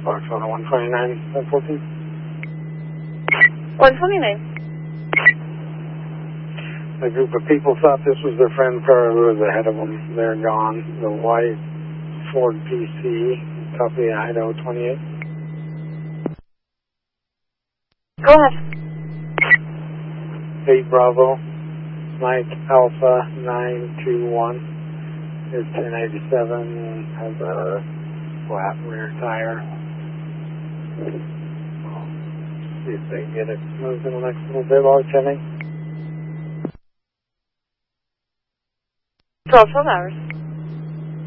Fox on 129, 1014. 129. A group of people thought this was their friend's car who was ahead of them. They're gone. The white Ford PC, copy Idaho 28. Go ahead. 8 Bravo, Mike Alpha 921 is 1087, has a flat rear tire. See if they can get it moved in the next little bit while it's heading. 12 hours.